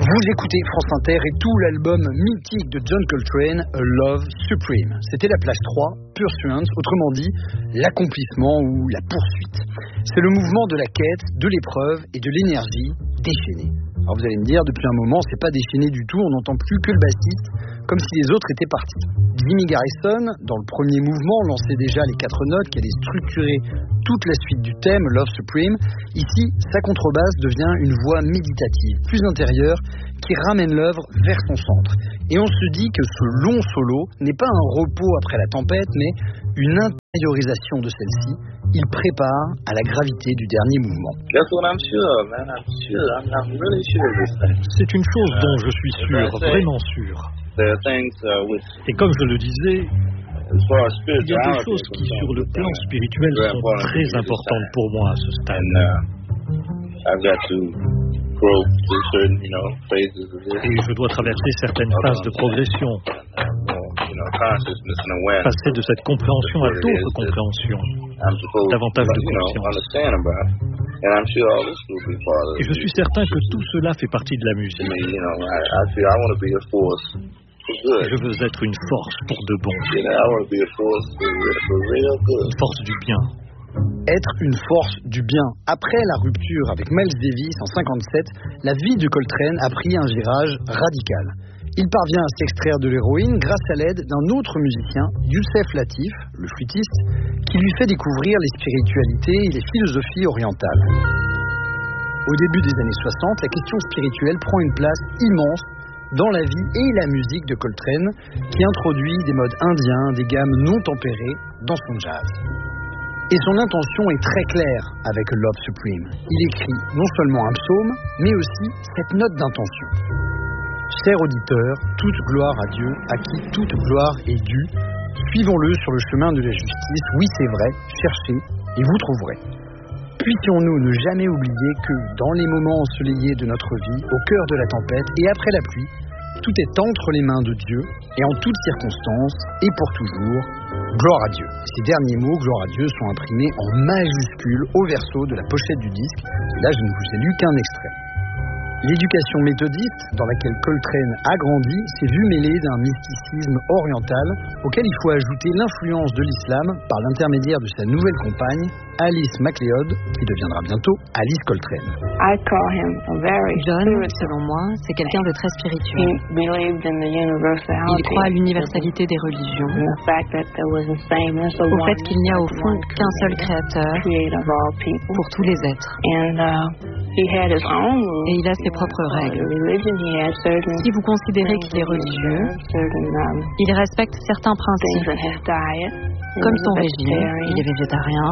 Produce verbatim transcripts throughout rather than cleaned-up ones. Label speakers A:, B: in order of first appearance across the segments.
A: Vous écoutez France Inter et tout l'album mythique de John Coltrane, A Love Supreme. C'était la plage trois, Pursuance, autrement dit l'accomplissement ou la poursuite. C'est le mouvement de la quête, de l'épreuve et de l'énergie déchaînée. Alors vous allez me dire, depuis un moment, c'est pas déchaîné du tout, on n'entend plus que le bassiste, comme si les autres étaient partis. Jimmy Garrison, dans le premier mouvement, lançait déjà les quatre notes qui allaient structurer toute la suite du thème, Love Supreme. Ici, sa contrebasse devient une voix méditative, plus intérieure, qui ramène l'œuvre vers son centre. Et on se dit que ce long solo n'est pas un repos après la tempête, mais une intériorisation de celle-ci. Il prépare à la gravité du dernier mouvement.
B: C'est une chose dont je suis sûr, vraiment sûr. Et comme je le disais, il y a des choses qui, sur le plan spirituel, sont très importantes pour moi à ce stade. Et je dois traverser certaines phases de progression, passer de cette compréhension à d'autres compréhensions, davantage de conscience. Et je suis certain que tout cela fait partie de la musique. Je veux être une force pour de bon. Une force du bien.
A: Être une force du bien. Après la rupture avec Miles Davis en cinquante-sept, la vie de Coltrane a pris un virage radical. Il parvient à s'extraire de l'héroïne grâce à l'aide d'un autre musicien, Yusef Lateef, le flûtiste, qui lui fait découvrir les spiritualités et les philosophies orientales. Au début des années soixante, la question spirituelle prend une place immense dans la vie et la musique de Coltrane, qui introduit des modes indiens, des gammes non tempérées dans son jazz. Et son intention est très claire avec Love Supreme. Il écrit non seulement un psaume, mais aussi cette note d'intention. Cher auditeur, toute gloire à Dieu, à qui toute gloire est due. Suivons-le sur le chemin de la justice. Oui, c'est vrai, cherchez et vous trouverez. Puissions-nous ne jamais oublier que, dans les moments ensoleillés de notre vie, au cœur de la tempête et après la pluie, tout est entre les mains de Dieu et en toutes circonstances et pour toujours. Gloire à Dieu. Ces derniers mots, gloire à Dieu, sont imprimés en majuscules au verso de la pochette du disque. Et là, je ne vous ai lu qu'un extrait. L'éducation méthodiste, dans laquelle Coltrane a grandi, s'est vue mêlée d'un mysticisme oriental auquel il faut ajouter l'influence de l'islam par l'intermédiaire de sa nouvelle compagne, Alice MacLeod, qui deviendra bientôt Alice Coltrane.
C: John, selon moi, c'est quelqu'un de très spirituel. Il croit à l'universalité des religions, au fait qu'il n'y a au fond qu'un seul créateur pour tous les êtres. Et il a ses propres règles. Si vous considérez qu'il est religieux, il respecte certains principes, comme son régime, il est végétarien.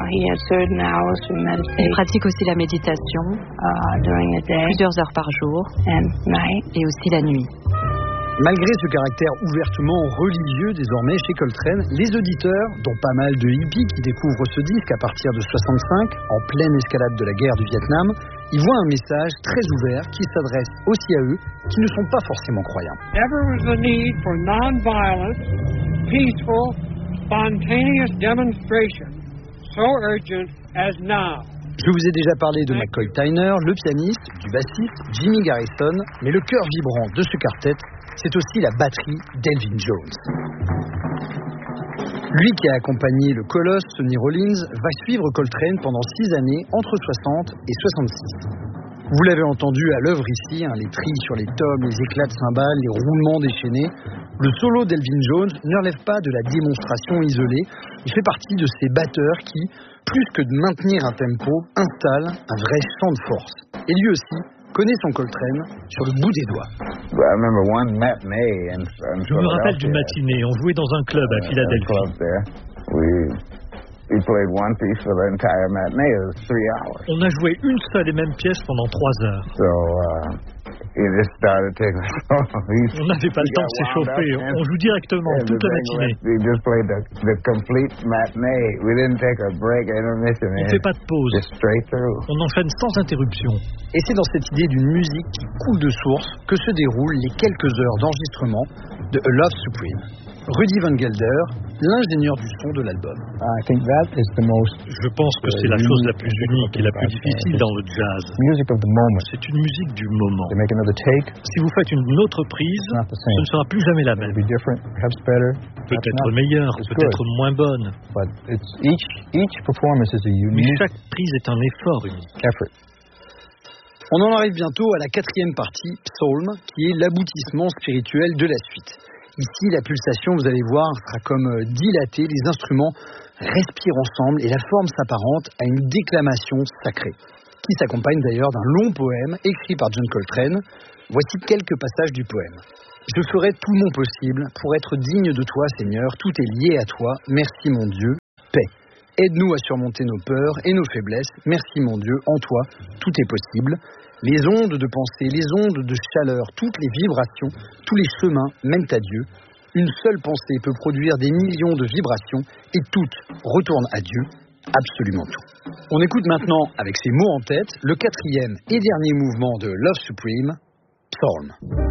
C: Il pratique aussi la méditation, plusieurs heures par jour, et aussi la nuit.
A: Malgré ce caractère ouvertement religieux désormais chez Coltrane, les auditeurs, dont pas mal de hippies qui découvrent ce disque à partir de soixante-cinq, en pleine escalade de la guerre du Vietnam, y voient un message très ouvert qui s'adresse aussi à eux, qui ne sont pas forcément croyants.
D: Ever was the need for non-violent, peaceful, spontaneous demonstration, so urgent as now.
A: Je vous ai déjà parlé de McCoy Tyner, le pianiste, du bassiste Jimmy Garrison, mais le cœur vibrant de ce quartet, c'est aussi la batterie d'Elvin Jones. Lui qui a accompagné le colosse Sonny Rollins va suivre Coltrane pendant six années entre soixante et soixante-six. Vous l'avez entendu à l'œuvre ici, hein, les trilles sur les tomes, les éclats de cymbales, les roulements déchaînés. Le solo d'Elvin Jones ne relève pas de la démonstration isolée. Il fait partie de ces batteurs qui, plus que de maintenir un tempo, installent un vrai champ de force. Et lui aussi connaît son Coltrane sur le bout des doigts.
B: Je me rappelle d'une matinée, on jouait dans un club à Philadelphie. On a joué une seule et même pièce pendant trois heures. On n'avait pas le temps de s'échauffer, on joue directement toute la matinée. On ne fait pas de pause, on enchaîne sans interruption.
A: Et c'est dans cette idée d'une musique qui coule de source que se déroulent les quelques heures d'enregistrement de A Love Supreme. Rudy Van Gelder, l'ingénieur du son de l'album.
B: Je pense que c'est la chose la plus unique et la plus difficile dans le jazz. C'est une musique du moment. Si vous faites une autre prise, ce ne sera plus jamais la même. Peut-être meilleure, peut-être moins bonne. Mais chaque prise est un effort unique.
A: On en arrive bientôt à la quatrième partie, Psalm, qui est l'aboutissement spirituel de la suite. Ici, la pulsation, vous allez voir, sera comme dilatée, les instruments respirent ensemble et la forme s'apparente à une déclamation sacrée, qui s'accompagne d'ailleurs d'un long poème écrit par John Coltrane. Voici quelques passages du poème. « Je ferai tout mon possible pour être digne de toi, Seigneur, tout est lié à toi, merci mon Dieu, paix. Aide-nous à surmonter nos peurs et nos faiblesses. Merci mon Dieu, en toi, tout est possible. Les ondes de pensée, les ondes de chaleur, toutes les vibrations, tous les chemins mènent à Dieu. Une seule pensée peut produire des millions de vibrations et toutes retournent à Dieu, absolument tout. » On écoute maintenant, avec ces mots en tête, le quatrième et dernier mouvement de Love Supreme, Psalm.